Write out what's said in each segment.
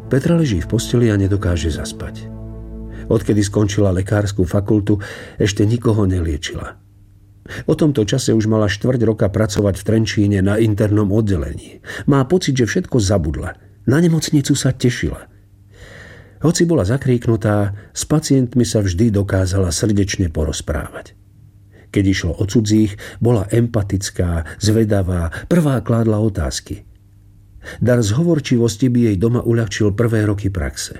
Petra leží v posteli a nedokáže zaspať. Odkedy skončila lekárskú fakultu, ešte nikoho neliečila. O tomto čase už mala 4 roka pracovať v Trenčíne na internom oddelení. Má pocit, že všetko zabudla. Na nemocnicu sa tešila. Hoci bola zakríknutá, s pacientmi sa vždy dokázala srdečne porozprávať. Keď išlo o cudzích, bola empatická, zvedavá, prvá kládla otázky. Dar zhovorčivosti by jej doma uľahčil prvé roky praxe.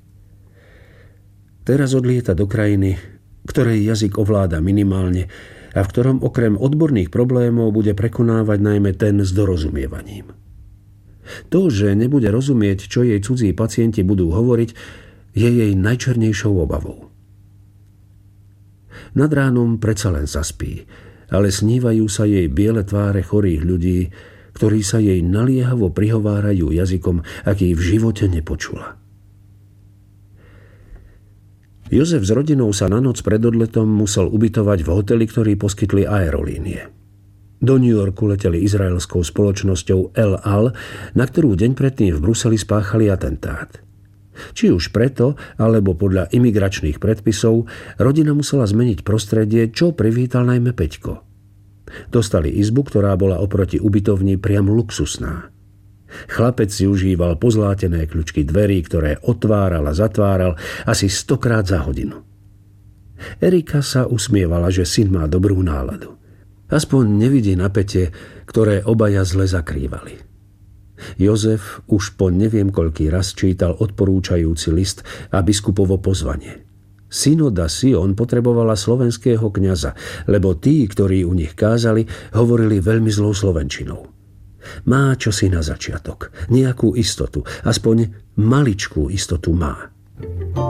Teraz odlieta do krajiny, ktorej jazyk ovláda minimálne a v ktorom okrem odborných problémov bude prekonávať najmä ten s dorozumievaním. To, že nebude rozumieť, čo jej cudzí pacienti budú hovoriť, je jej najčernejšou obavou. Nad ránom predsa len zaspí, ale snívajú sa jej biele tváre chorých ľudí, ktorí sa jej naliehavo prihovárajú jazykom, aký v živote nepočula. Jozef s rodinou sa na noc pred odletom musel ubytovať v hoteli, ktorý poskytli aerolínie. Do New Yorku leteli izraelskou spoločnosťou El Al, na ktorú deň predtým v Bruseli spáchali atentát. Či už preto, alebo podľa imigračných predpisov, rodina musela zmeniť prostredie, čo privítal najmä Peťko. Dostali izbu, ktorá bola oproti ubytovni priam luxusná. Chlapec si užíval pozlátené kľučky dverí, ktoré otváral a zatváral asi 100-krát za hodinu. Erika sa usmievala, že syn má dobrú náladu. Aspoň nevidí napätie, ktoré obaja zle zakrývali. Jozef už po neviem koľký raz čítal odporúčajúci list a biskupovo pozvanie. Synoda Sion potrebovala slovenského kňaza, lebo tí, ktorí u nich kázali, hovorili veľmi zlou slovenčinou. Má čosi na začiatok, nejakú istotu, aspoň maličkú istotu má.